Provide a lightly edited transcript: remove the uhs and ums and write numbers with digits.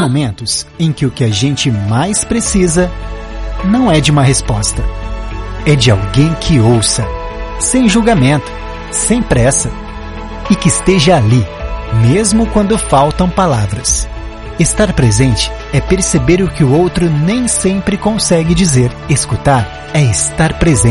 momentos em que o que a gente mais precisa não é de uma resposta, é de alguém que ouça, sem julgamento, sem pressa, e que esteja ali, mesmo quando faltam palavras. Estar presente é perceber o que o outro nem sempre consegue dizer. Escutar é estar presente.